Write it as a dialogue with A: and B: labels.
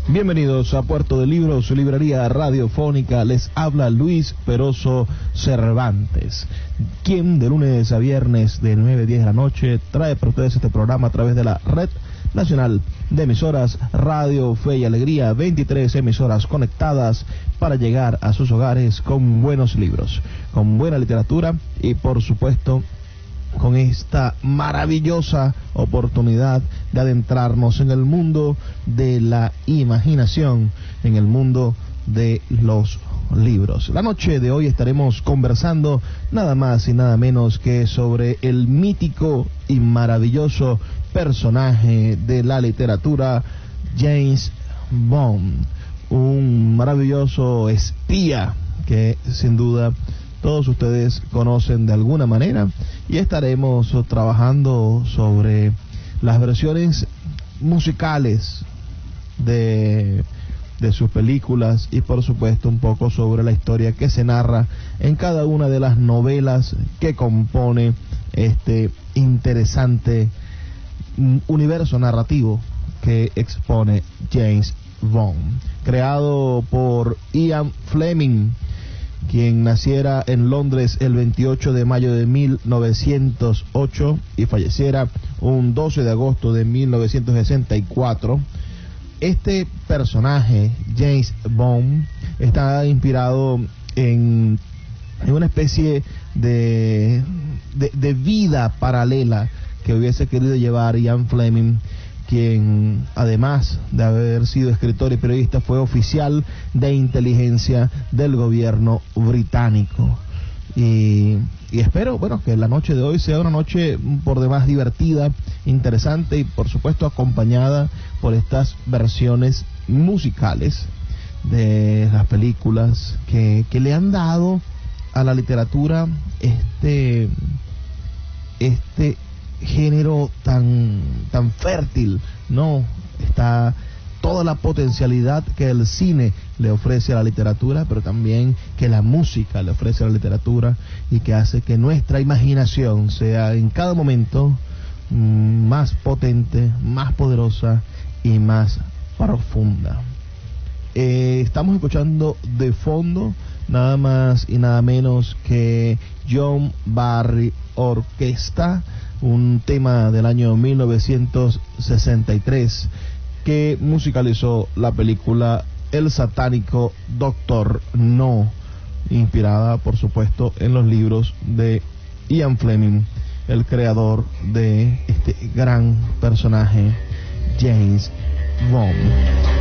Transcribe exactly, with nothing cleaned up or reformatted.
A: Bienvenidos a Puerto de Libros, su librería radiofónica. Les habla Luis Peroso Cervantes, quien de lunes a viernes de nueve a diez de la noche trae para ustedes este programa a través de la Red Nacional de Emisoras Radio Fe y Alegría, veintitrés emisoras conectadas para llegar a sus hogares con buenos libros, con buena literatura y por supuesto con esta maravillosa oportunidad de adentrarnos en el mundo de la imaginación, en el mundo de los libros. La noche de hoy estaremos conversando nada más y nada menos que sobre el mítico y maravilloso personaje de la literatura, James Bond, un maravilloso espía que sin duda todos ustedes conocen de alguna manera, y estaremos trabajando sobre las versiones musicales de, de sus películas y por supuesto un poco sobre la historia que se narra en cada una de las novelas que compone este interesante universo narrativo que expone James Bond, creado por Ian Fleming, quien naciera en Londres el veintiocho de mayo de mil novecientos ocho y falleciera un doce de agosto de mil novecientos sesenta y cuatro. Este personaje, James Bond, está inspirado en, en una especie de, de, de vida paralela que hubiese querido llevar Ian Fleming, quien además de haber sido escritor y periodista fue oficial de inteligencia del gobierno británico. Y, y espero, bueno, que la noche de hoy sea una noche por demás divertida, interesante y por supuesto acompañada por estas versiones musicales de las películas que, que le han dado a la literatura este este género tan tan fértil, ¿no? Está toda la potencialidad que el cine le ofrece a la literatura, pero también que la música le ofrece a la literatura y que hace que nuestra imaginación sea en cada momento mmm, más potente, más poderosa y más profunda. Eh, estamos escuchando de fondo nada más y nada menos que John Barry Orquesta, un tema del año mil novecientos sesenta y tres que musicalizó la película El satánico Doctor No, inspirada por supuesto en los libros de Ian Fleming, el creador de este gran personaje, James Bond.